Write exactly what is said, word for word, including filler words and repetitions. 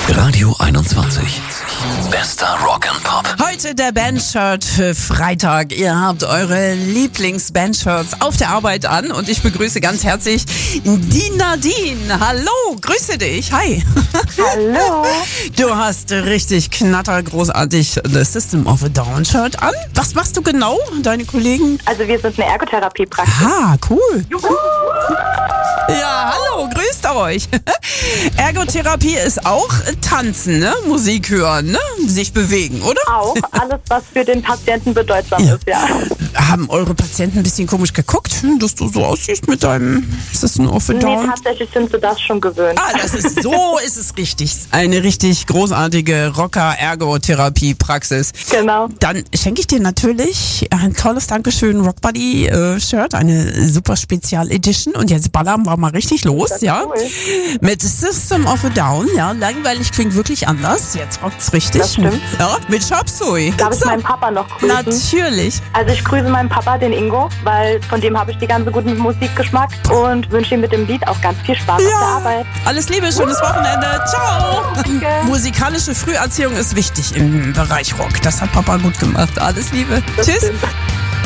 Radio einundzwanzig. Bester Rock and Pop. Heute der Bandshirt für Freitag. Ihr habt eure Lieblings-Bandshirts auf der Arbeit an und ich begrüße ganz herzlich die Nadine. Hallo, grüße dich. Hi. Hallo. Du hast richtig knattergroßartig das System of a Down Shirt an. Was machst du genau, deine Kollegen? Also wir sind eine Ergotherapie-Praxis. Ah, cool. Juhu. Ja, hallo, grüßt euch. Ergotherapie ist auch Tanzen, ne? Musik hören, ne? Sich bewegen, oder? Auch alles, was für den Patienten bedeutsam Ja. ist, ja. Haben eure Patienten ein bisschen komisch geguckt, dass du so aussiehst mit deinem System of a Nee, Down? tatsächlich sind sie das schon gewöhnt. Ah, das ist, so ist es richtig. Eine richtig großartige Rocker-Ergotherapie-Praxis. Genau. Dann schenke ich dir natürlich ein tolles Dankeschön Rockbuddy-Shirt, eine super Spezial-Edition. Und jetzt ballern wir mal richtig los, Das ist ja. cool. Mit System of a Down, ja. Langweilig klingt wirklich anders. Jetzt rockt's richtig. Das stimmt. Ja, mit Chop Suey. Darf ich So, meinen Papa noch grüßen? natürlich. Also ich grüße meinen Papa, den Ingo, weil von dem habe ich die ganze gute Musikgeschmack und wünsche ihm mit dem Lied auch ganz viel Spaß auf der Ja, Arbeit. alles Liebe, schönes Wochenende. Ciao. Danke. Musikalische Früherziehung ist wichtig im Bereich Rock. Das hat Papa gut gemacht. Alles Liebe. Das Tschüss. stimmt.